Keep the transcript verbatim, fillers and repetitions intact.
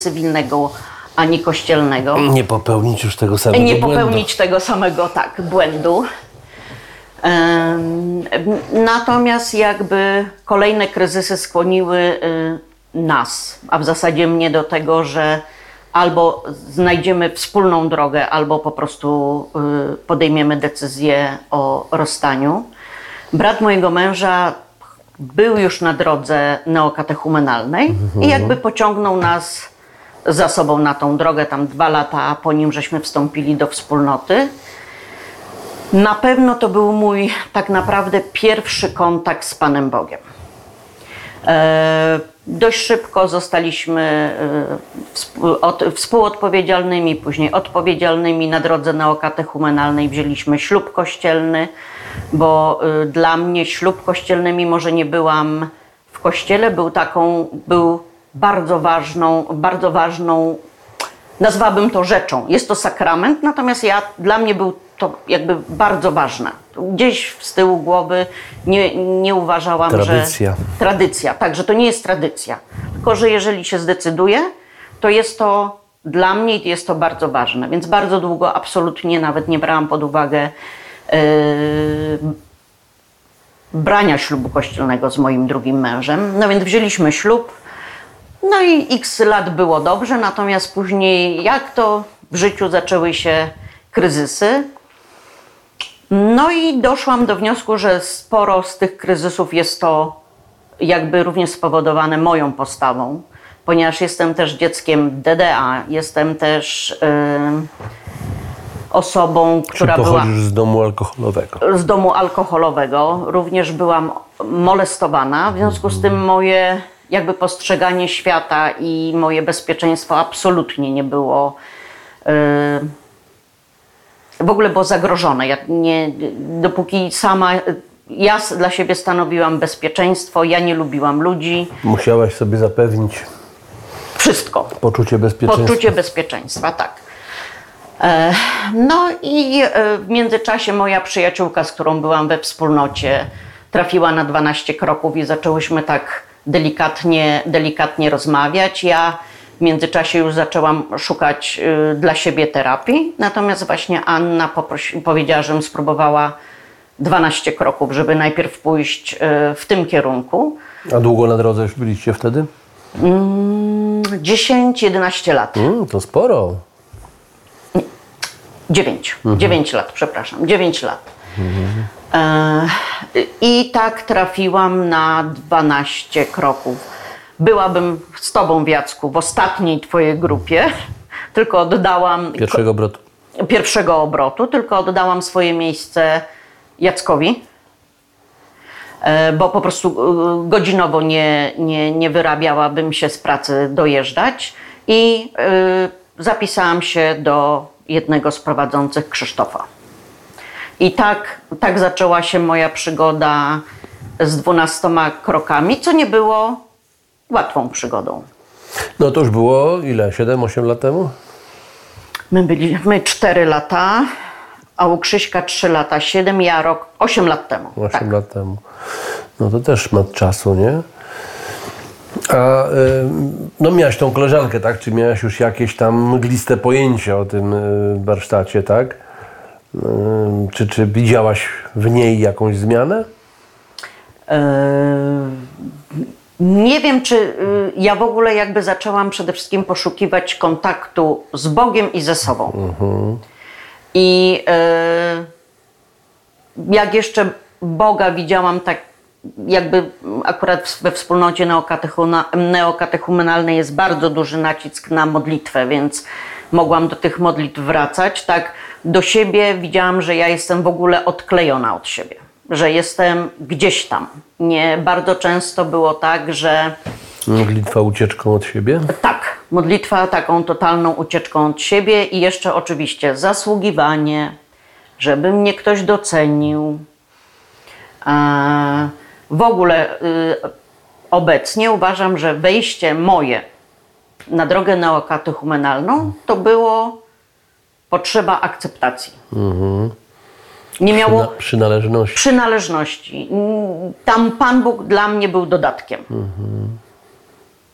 cywilnego ani kościelnego. Nie popełnić już tego samego Nie błędu. popełnić tego samego, tak, błędu. Um, natomiast jakby kolejne kryzysy skłoniły y, nas, a w zasadzie mnie do tego, że albo znajdziemy wspólną drogę, albo po prostu y, podejmiemy decyzję o rozstaniu. Brat mojego męża był już na drodze neokatechumenalnej mhm. i jakby pociągnął nas za sobą na tą drogę, tam dwa lata po nim żeśmy wstąpili do wspólnoty. Na pewno to był mój tak naprawdę pierwszy kontakt z Panem Bogiem. E, dość szybko zostaliśmy e, współ, od, współodpowiedzialnymi, później odpowiedzialnymi na drodze neokatechumenalnej. Wzięliśmy ślub kościelny, bo e, dla mnie ślub kościelny, mimo że nie byłam w kościele, był taką, był bardzo ważną, bardzo ważną, nazwałabym to rzeczą. Jest to sakrament, natomiast ja, dla mnie był to jakby bardzo ważne. Gdzieś z tyłu głowy nie, nie uważałam, tradycja. że... Tradycja. Tak, że to nie jest tradycja. Tylko, że jeżeli się zdecyduje, to jest to dla mnie jest to bardzo ważne. Więc bardzo długo absolutnie nawet nie brałam pod uwagę yy, brania ślubu kościelnego z moim drugim mężem. No więc wzięliśmy ślub. No i x lat było dobrze, natomiast później jak to w życiu zaczęły się kryzysy. No i doszłam do wniosku, że sporo z tych kryzysów jest to jakby również spowodowane moją postawą, ponieważ jestem też dzieckiem D D A, jestem też yy, osobą, która Czy pochodzisz była z domu alkoholowego? Z domu alkoholowego. Również byłam molestowana, w związku z tym moje jakby postrzeganie świata i moje bezpieczeństwo absolutnie nie było yy, w ogóle było zagrożone. Ja nie, dopóki sama ja dla siebie stanowiłam bezpieczeństwo, ja nie lubiłam ludzi. Musiałaś sobie zapewnić wszystko. Poczucie bezpieczeństwa. Poczucie bezpieczeństwa, tak. No i w międzyczasie moja przyjaciółka, z którą byłam we wspólnocie, trafiła na dwanaście kroków i zaczęłyśmy tak delikatnie, delikatnie rozmawiać. Ja w międzyczasie już zaczęłam szukać y, dla siebie terapii, natomiast właśnie Anna poprosi, powiedziała, żebym spróbowała dwanaście kroków, żeby najpierw pójść y, w tym kierunku. A długo na drodze już byliście wtedy? Mm, dziesięć jedenaście lat. Mm, to sporo. dziewięć. Mhm. dziewięć lat, przepraszam. dziewięć lat. Mhm. E, I tak trafiłam na dwanaście kroków. Byłabym z Tobą, Jacku, w ostatniej Twojej grupie, tylko oddałam... Pierwszego obrotu. Pierwszego obrotu, tylko oddałam swoje miejsce Jackowi, bo po prostu godzinowo nie, nie, nie wyrabiałabym się z pracy dojeżdżać i zapisałam się do jednego z prowadzących, Krzysztofa. I tak, tak zaczęła się moja przygoda z dwunastoma krokami, co nie było łatwą przygodą. No to już było ile? siedem osiem lat temu? My byliśmy cztery lata, a u Krzyśka trzy lata, siedem, ja rok, osiem lat temu. osiem tak. lat temu. No to też ma czasu, nie? A no miałaś tą koleżankę, tak? Czy miałaś już jakieś tam mgliste pojęcie o tym warsztacie, tak? Czy, czy widziałaś w niej jakąś zmianę? Yy, nie wiem, czy yy, ja w ogóle jakby zaczęłam przede wszystkim poszukiwać kontaktu z Bogiem i ze sobą. Mhm. I yy, jak jeszcze Boga widziałam tak jakby akurat we wspólnocie neokatechumenalnej jest bardzo duży nacisk na modlitwę, więc mogłam do tych modlitw wracać. Tak do siebie widziałam, że ja jestem w ogóle odklejona od siebie, że jestem gdzieś tam. Nie, bardzo często było tak, że... Modlitwa ucieczką od siebie? Tak, modlitwa taką totalną ucieczką od siebie i jeszcze oczywiście zasługiwanie, żeby mnie ktoś docenił. A w ogóle y, obecnie uważam, że wejście moje na drogę neokatechumenalną to było potrzeba akceptacji. Mhm. Nie miało Przyna- przynależności. przynależności. Tam Pan Bóg dla mnie był dodatkiem. Mhm.